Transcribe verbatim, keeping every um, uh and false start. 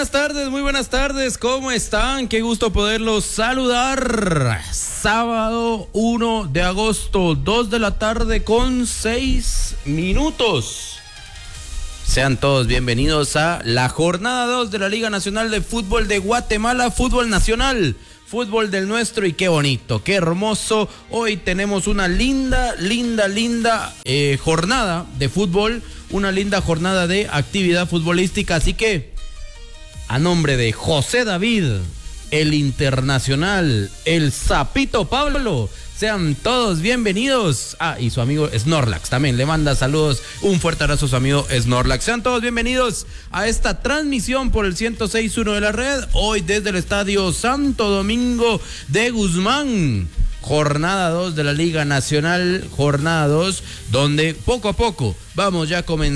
buenas tardes, muy buenas tardes, ¿cómo están? Qué gusto poderlos saludar. Sábado uno de agosto, dos de la tarde con seis minutos. Sean todos bienvenidos a la jornada dos de la Liga Nacional de Fútbol de Guatemala, Fútbol Nacional. Fútbol del nuestro y qué bonito, qué hermoso. Hoy tenemos una linda, linda, linda eh, jornada de fútbol, una linda jornada de actividad futbolística. Así que, a nombre de José David, el internacional, el Sapito Pablo, sean todos bienvenidos. Ah, y su amigo Snorlax también le manda saludos. Un fuerte abrazo a su amigo Snorlax. Sean todos bienvenidos a esta transmisión por el ciento seis punto uno de la red. Hoy desde el Estadio Santo Domingo de Guzmán. Jornada dos de la Liga Nacional. Jornada dos, donde poco a poco vamos ya comenzando.